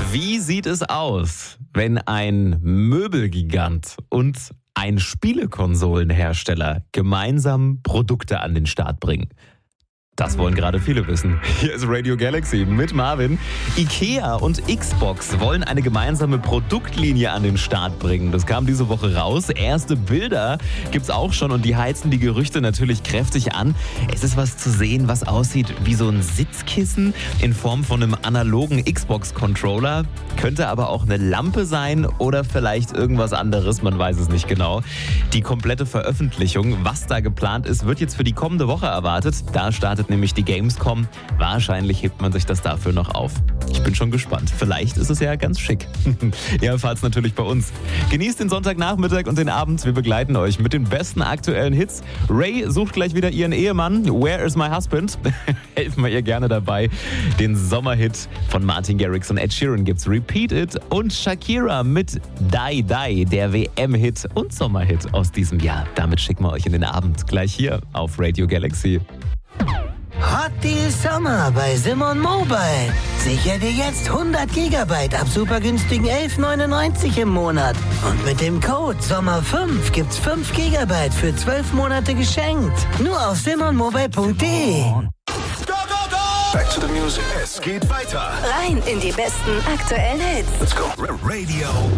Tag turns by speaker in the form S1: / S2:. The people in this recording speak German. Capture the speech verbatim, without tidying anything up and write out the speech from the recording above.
S1: Wie sieht es aus, wenn ein Möbelgigant und ein Spielekonsolenhersteller gemeinsam Produkte an den Start bringen? Das wollen gerade viele wissen. Hier ist Radio Galaxy mit Marvin. Ikea und Xbox wollen eine gemeinsame Produktlinie an den Start bringen. Das kam diese Woche raus. Erste Bilder gibt's auch schon und die heizen die Gerüchte natürlich kräftig an. Es ist was zu sehen, was aussieht wie so ein Sitzkissen in Form von einem analogen Xbox-Controller. Könnte aber auch eine Lampe sein oder vielleicht irgendwas anderes. Man weiß es nicht genau. Die komplette Veröffentlichung, was da geplant ist, wird jetzt für die kommende Woche erwartet. Da startet nämlich die Gamescom. Wahrscheinlich hebt man sich das dafür noch auf. Ich bin schon gespannt. Vielleicht ist es ja ganz schick. Ihr erfahrt es natürlich bei uns. Genießt den Sonntagnachmittag und den Abend. Wir begleiten euch mit den besten aktuellen Hits. Ray sucht gleich wieder ihren Ehemann. Where is my husband? Helfen wir ihr gerne dabei. Den Sommerhit von Martin Garrix und Ed Sheeran gibt's Repeat It. Und Shakira mit Die Die, der W M-Hit und Sommerhit aus diesem Jahr. Damit schicken wir euch in den Abend. Gleich hier auf Radio Galaxy.
S2: Hot Deal Sommer bei Simon Mobile. Sicher dir jetzt hundert Gigabyte ab super günstigen elf neunundneunzig im Monat. Und mit dem Code Sommer fünf gibt's fünf Gigabyte für zwölf Monate geschenkt. Nur auf simon mobile punkt de.
S3: Back to the music. Es geht weiter.
S4: Rein in die besten aktuellen Hits.
S3: Let's go. Radio